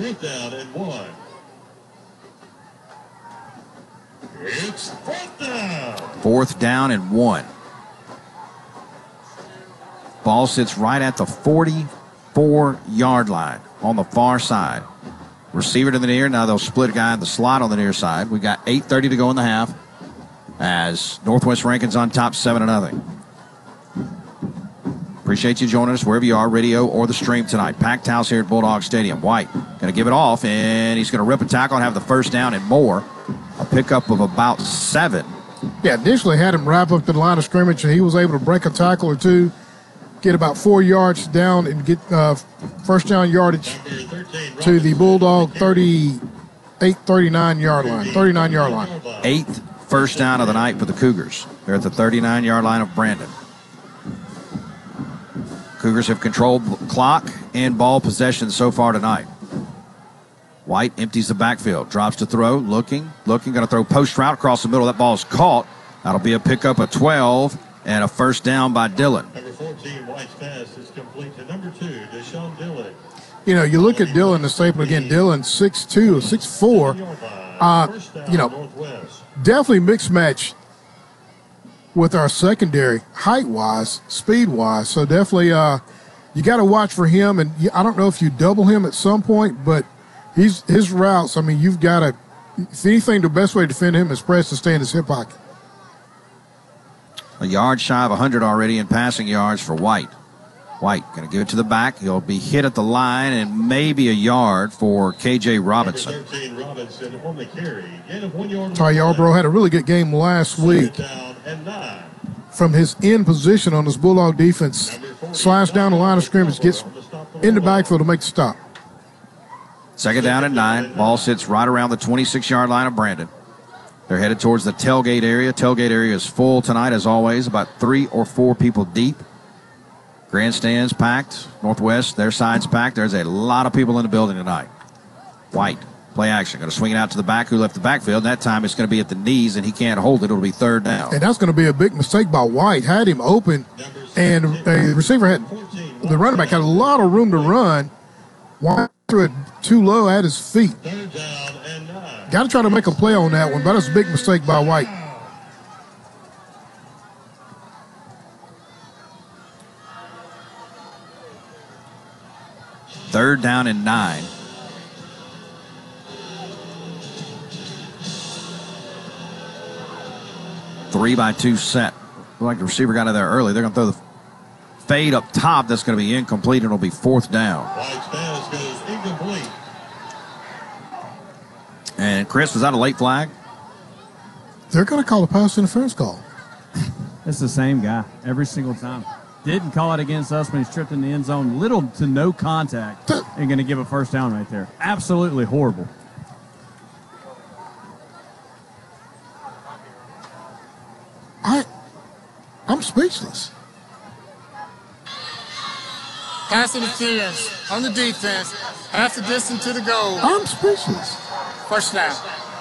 4th down and 1. It's 4th down. 4th down and 1. Ball sits right at the 44-yard line on the far side. Receiver to the near. Now they'll split a guy in the slot on the near side. We got 8:30 to go in the half as Northwest Rankin's on top 7-0. Appreciate you joining us wherever you are, radio or the stream tonight. Packed house here at Bulldog Stadium. White going to give it off, and he's going to rip a tackle and have the first down and more. A pickup of about 7. Yeah, initially had him wrap up to the line of scrimmage, and he was able to break a tackle or two, get about 4 yards down, and get first down yardage to the Bulldog 39-yard line. 39-yard line. 8th first down of the night for the Cougars. They're at the 39-yard line of Brandon. Cougars have controlled clock and ball possession so far tonight. White empties the backfield, drops to throw, looking, going to throw post route across the middle. That ball is caught. That'll be a pickup of 12 and a first down by Dillon. Number 14, White's pass is complete to number 2, Deshaun Dillon. You know, you look at Dillon, the staple again. Dillon 6'2", 6'4". Definitely mixed match with our secondary, height-wise, speed-wise. So definitely you got to watch for him. And I don't know if you double him at some point, but his routes, I mean, you've got to, if anything, the best way to defend him is press and stay in his hip pocket. A yard shy of 100 already in passing yards for White. White going to give it to the back. He'll be hit at the line and maybe a yard for K.J. Robinson. 13, Robinson on the carry. Gain of 1 yard. Ty Yarbrough had a really good game last week. From his end position on his Bulldog defense, slides down the line of scrimmage, gets in the backfield to make the stop. 2nd down and 9. Ball sits right around the 26-yard line of Brandon. They're headed towards the tailgate area. Tailgate area is full tonight, as always, about 3 or 4 people deep. Grandstands packed. Northwest, their side's packed. There's a lot of people in the building tonight. White, play action. Going to swing it out to the back who left the backfield. And that time it's going to be at the knees, and he can't hold it. It'll be 3rd down. And that's going to be a big mistake by White. Had him open, and the receiver had, the running back had a lot of room to run. White threw it too low at his feet. Got to try to make a play on that one, but that's a big mistake by White. Third down and 9. Three by 2 set. Looked like the receiver got in there early. They're going to throw the fade up top. That's going to be incomplete, and it'll be 4th down. White's pass goes incomplete. And Chris, was that a late flag? They're going to call a pass interference call. It's the same guy every single time. Didn't call it against us when he's tripped in the end zone. Little to no contact and going to give a first down right there. Absolutely horrible. I'm speechless. Pass interference on the defense. Half the distance to the goal. I'm speechless. First down.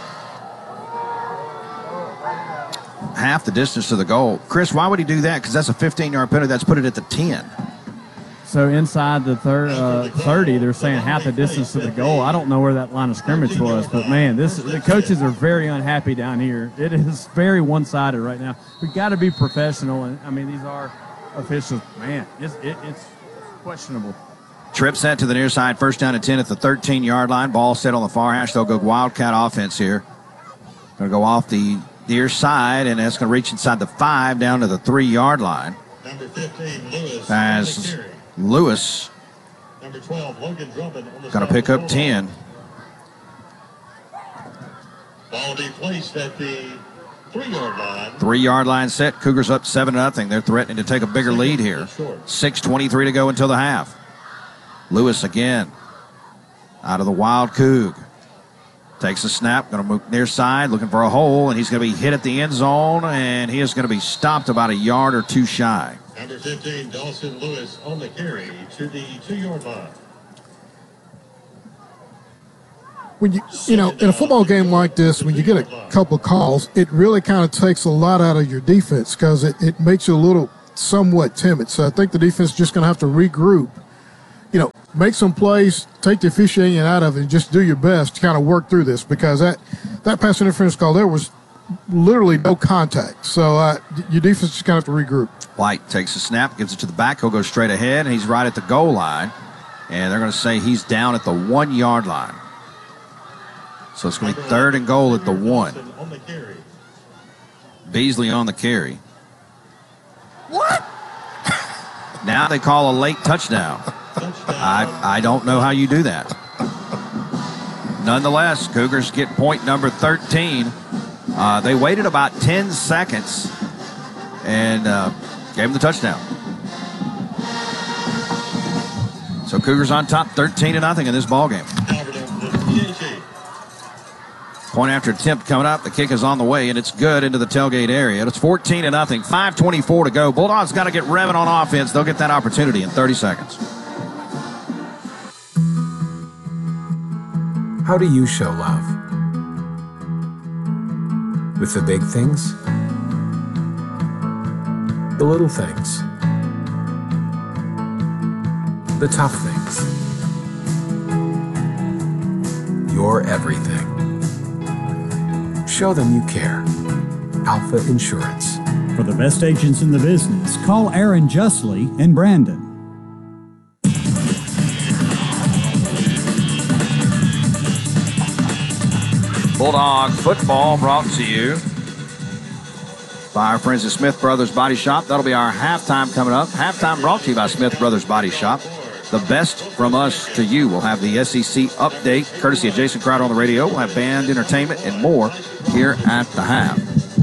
Half the distance to the goal. Chris, why would he do that? Because that's a 15-yard penalty. That's put it at the 10. So inside the 30, they're saying half the distance to the goal. I don't know where that line of scrimmage was, but, man, the coaches are very unhappy down here. It is very one-sided right now. We've got to be professional, and, I mean, these are officials. Man, it's questionable. Trip set to the near side, first down and 10 at the 13-yard line. Ball set on the far hash. They'll go Wildcat offense here. Going to go off the near side, and that's going to reach inside the 5 down to the 3-yard line. Number 15, Lewis. As Lewis Number 12, Logan Drummond on the going to pick up 10. Ball will be placed at the 3-yard line. 3-yard line set. Cougars up 7-0. They're threatening to take a bigger lead here. 6:23 to go until the half. Lewis again out of the wild Coug. Takes a snap, going to move near side, looking for a hole, and he's going to be hit at the end zone, and he is going to be stopped about a yard or two shy. Number 15, Dawson Lewis on the carry to the 2-yard line. When you know, in a football game like this, when you get a couple of calls, it really kind of takes a lot out of your defense because it makes you a little somewhat timid. So I think the defense is just going to have to regroup. You know, make some plays, take the officiating out of it, and just do your best to kind of work through this, because that pass interference call, there was literally no contact. So your defense just kind of have to regroup. White takes a snap, gives it to the back. He'll go straight ahead, and he's right at the goal line. And they're going to say he's down at the 1 yard line. So it's going to be 3rd and goal at the 1. On the carry. Beasley on the carry. What? Now they call a late touchdown. I don't know how you do that. Nonetheless, Cougars get point number 13. They waited about 10 seconds and gave him the touchdown. So Cougars on top 13-0 in this ballgame. Point after attempt coming up. The kick is on the way, and it's good into the tailgate area. It's 14-0. 5:24 to go. Bulldogs got to get revving on offense. They'll get that opportunity in 30 seconds. How do you show love? With the big things? The little things? The tough things? Your everything. Show them you care. Alpha Insurance. For the best agents in the business, call Aaron Justly in Brandon. Bulldog football brought to you by our friends at Smith Brothers Body Shop. That'll be our halftime coming up. Halftime brought to you by Smith Brothers Body Shop. The best from us to you. We'll have the SEC update, courtesy of Jason Crowder on the radio. We'll have band, entertainment, and more here at the half.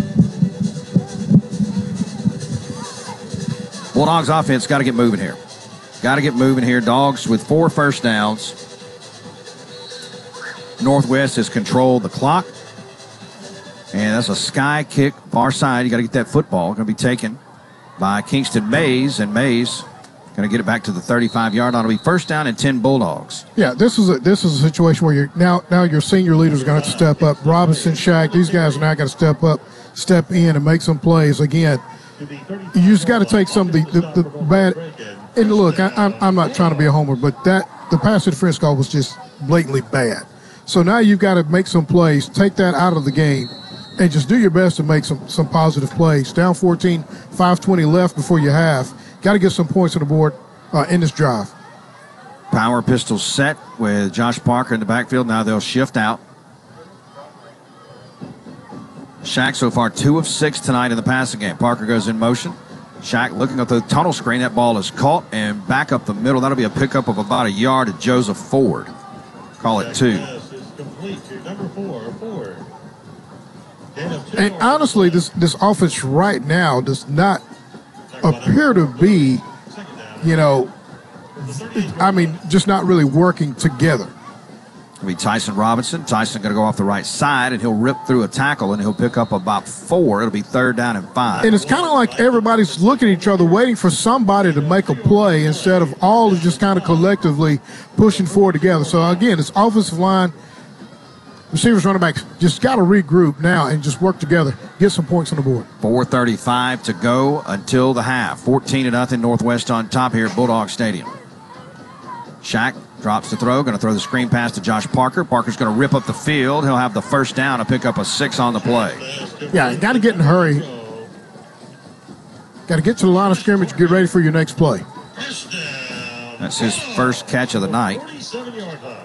Bulldogs offense got to get moving here. Got to get moving here. Dogs with 4 first downs. Northwest has controlled the clock. And that's a sky kick far side. You got to get that football. Going to be taken by Kingston Mays, and Mays going to get it back to the 35-yard line. It'll be first down and 10 Bulldogs. Yeah, this is a situation where you're now your senior leaders are going to have to step up. Robinson, Shack, these guys are now going to step in and make some plays. Again, you just got to take some of the bad. And look, I'm not trying to be a homer, but the pass interference call was just blatantly bad. So now you've got to make some plays, take that out of the game, and just do your best to make some positive plays. Down 14, 5:20 left before you half. Got to get some points on the board in this drive. Power pistol set with Josh Parker in the backfield. Now they'll shift out. Shaq so far 2 of 6 tonight in the passing game. Parker goes in motion. Shaq looking at the tunnel screen. That ball is caught and back up the middle. That'll be a pickup of about a yard to Joseph Ford. Call it 2. Number 4, Ford. And honestly, this offense right now does not appear to be, just not really working together. It'll be Tyson Robinson. Tyson going to go off the right side, and he'll rip through a tackle, and he'll pick up about 4. It'll be 3rd down and 5. And it's kind of like everybody's looking at each other, waiting for somebody to make a play instead of all just kind of collectively pushing forward together. So, again, this offensive line, receivers, running backs, just got to regroup now and just work together, get some points on the board. 4:35 to go until the half. 14-0 Northwest on top here at Bulldog Stadium. Shaq drops the throw, going to throw the screen pass to Josh Parker. Parker's going to rip up the field. He'll have the first down and pick up a 6 on the play. Yeah, you got to get in a hurry. Got to get to the line of scrimmage, get ready for your next play. That's his first catch of the night. 47-yard line.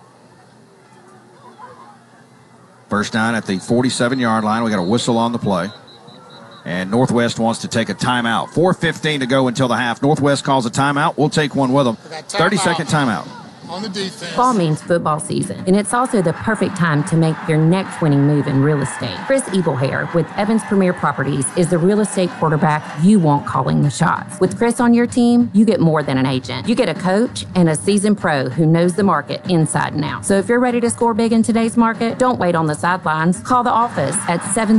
First down at the 47-yard line. We got a whistle on the play. And Northwest wants to take a timeout. 4:15 to go until the half. Northwest calls a timeout. We'll take one with them. 30-second timeout. On the defense. Fall means football season, and it's also the perfect time to make your next winning move in real estate. Chris Ebelhair with Evans Premier Properties is the real estate quarterback you want calling the shots. With Chris on your team, you get more than an agent. You get a coach and a seasoned pro who knows the market inside and out. So if you're ready to score big in today's market, don't wait on the sidelines. Call the office at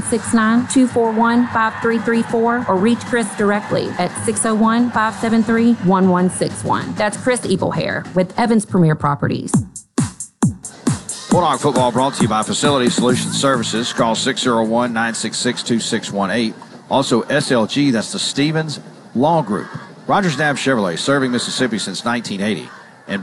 769-241-5334 or reach Chris directly at 601-573-1161. That's Chris Ebelhair with Evans Premier Properties. Bulldog football brought to you by Facility Solution Services. Call 601-966-2618. Also SLG, that's the Stevens Law Group. Rogers Dabb Chevrolet, serving Mississippi since 1980.